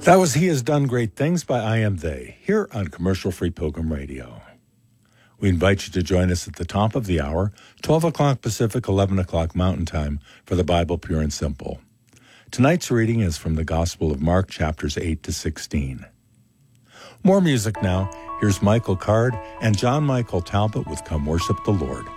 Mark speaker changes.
Speaker 1: That was He Has Done Great Things by I Am They, here on Commercial Free Pilgrim Radio. We invite you to join us at the top of the hour, 12 o'clock Pacific, 11 o'clock Mountain Time, for the Bible Pure and Simple. Tonight's reading is from the Gospel of Mark, chapters 8 to 16. More music now. Here's Michael Card and John Michael Talbot with Come Worship the Lord.